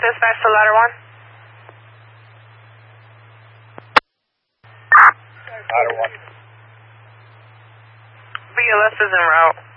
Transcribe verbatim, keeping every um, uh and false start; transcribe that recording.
Dispatch to ladder one. Ladder one. B L S is en route.